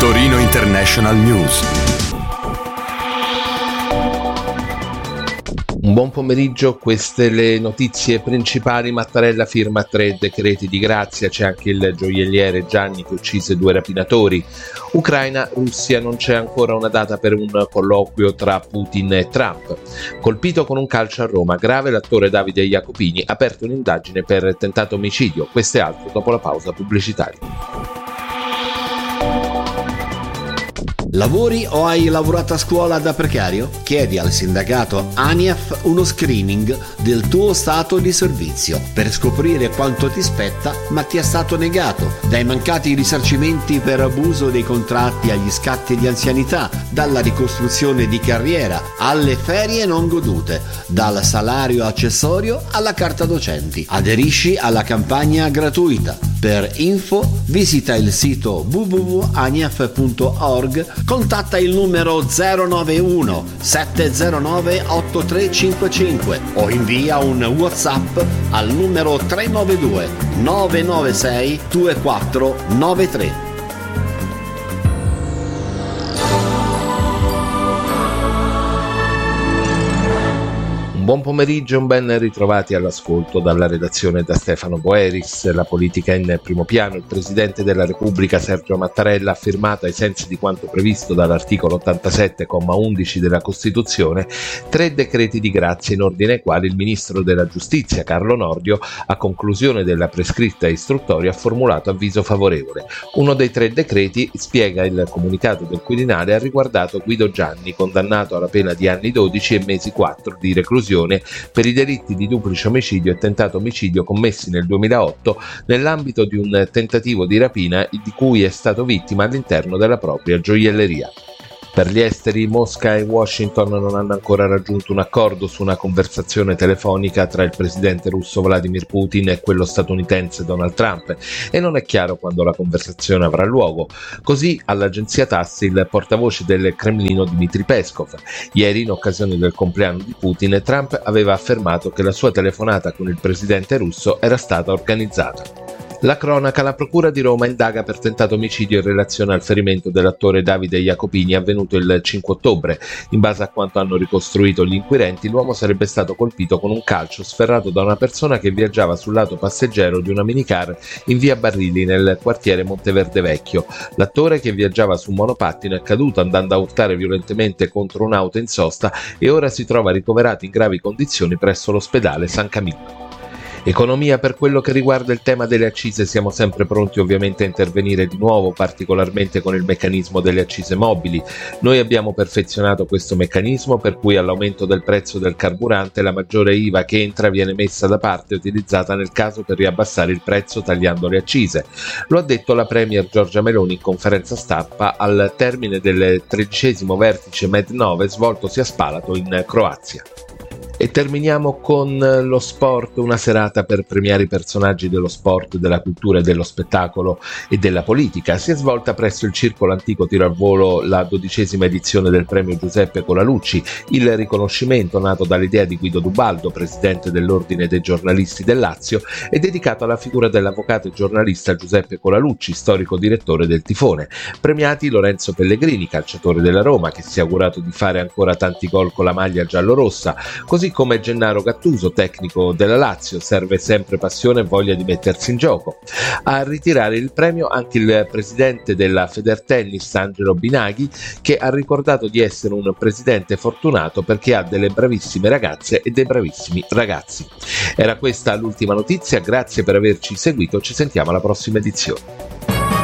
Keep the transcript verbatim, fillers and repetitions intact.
Torino International News. Un buon pomeriggio, queste le notizie principali. Mattarella firma tre decreti di grazia, c'è anche il gioielliere Gianni che uccise due rapinatori. Ucraina, Russia, non c'è ancora una data per un colloquio tra Putin e Trump. Colpito con un calcio a Roma, grave l'attore Davide Jacopini, aperto un'indagine per tentato omicidio. Questo e altro dopo la pausa pubblicitaria. Lavori o hai lavorato a scuola da precario? Chiedi al sindacato ANIAF uno screening del tuo stato di servizio per scoprire quanto ti spetta ma ti è stato negato, dai mancati risarcimenti per abuso dei contratti agli scatti di anzianità, dalla ricostruzione di carriera alle ferie non godute, dal salario accessorio alla carta docenti. Aderisci alla campagna gratuita. Per info visita il sito w w w punto aniaf punto org, contatta il numero zero nove uno sette zero nove otto tre cinque cinque o invia un WhatsApp al numero tre nove due nove nove sei due quattro nove tre. Buon pomeriggio e un ben ritrovati all'ascolto dalla redazione da Stefano Boeris. La politica in primo piano. Il Presidente della Repubblica Sergio Mattarella ha firmato, ai sensi di quanto previsto dall'articolo ottantasette comma undici della Costituzione, tre decreti di grazia in ordine ai quali il Ministro della Giustizia Carlo Nordio, a conclusione della prescritta istruttoria, ha formulato avviso favorevole. Uno dei tre decreti, spiega il comunicato del Quirinale, ha riguardato Guido Gianni, condannato alla pena di anni dodici e mesi quattro di reclusione per i delitti di duplice omicidio e tentato omicidio commessi nel duemilaotto nell'ambito di un tentativo di rapina di cui è stato vittima all'interno della propria gioielleria. Per gli esteri, Mosca e Washington non hanno ancora raggiunto un accordo su una conversazione telefonica tra il presidente russo Vladimir Putin e quello statunitense Donald Trump e non è chiaro quando la conversazione avrà luogo. Così, all'agenzia TASS, il portavoce del Cremlino Dmitry Peskov. Ieri, in occasione del compleanno di Putin, Trump aveva affermato che la sua telefonata con il presidente russo era stata organizzata. La cronaca: la Procura di Roma indaga per tentato omicidio in relazione al ferimento dell'attore Davide Jacopini avvenuto il cinque ottobre. In base a quanto hanno ricostruito gli inquirenti, l'uomo sarebbe stato colpito con un calcio sferrato da una persona che viaggiava sul lato passeggero di una minicar in via Barrilli nel quartiere Monteverde Vecchio. L'attore, che viaggiava su un monopattino, è caduto andando a urtare violentemente contro un'auto in sosta e ora si trova ricoverato in gravi condizioni presso l'ospedale San Camillo. Economia: per quello che riguarda il tema delle accise siamo sempre pronti ovviamente a intervenire di nuovo, particolarmente con il meccanismo delle accise mobili. Noi abbiamo perfezionato questo meccanismo per cui all'aumento del prezzo del carburante la maggiore I V A che entra viene messa da parte e utilizzata nel caso per riabbassare il prezzo tagliando le accise. Lo ha detto la Premier Giorgia Meloni in conferenza stampa al termine del tredicesimo vertice Med nove svoltosi a Spalato in Croazia. E terminiamo con lo sport, una serata per premiare i personaggi dello sport, della cultura e dello spettacolo e della politica. Si è svolta presso il Circolo Antico Tiro al Volo la dodicesima edizione del premio Giuseppe Colalucci. Il riconoscimento, nato dall'idea di Guido Dubaldo, presidente dell'Ordine dei giornalisti del Lazio, è dedicato alla figura dell'avvocato e giornalista Giuseppe Colalucci, storico direttore del Tifone. Premiati Lorenzo Pellegrini, calciatore della Roma, che si è augurato di fare ancora tanti gol con la maglia giallorossa, così come Gennaro Gattuso, tecnico della Lazio. Serve sempre passione e voglia di mettersi in gioco. A ritirare il premio anche il presidente della Federtennis, Angelo Binaghi, che ha ricordato di essere un presidente fortunato perché ha delle bravissime ragazze e dei bravissimi ragazzi. Era questa l'ultima notizia, grazie per averci seguito, ci sentiamo alla prossima edizione.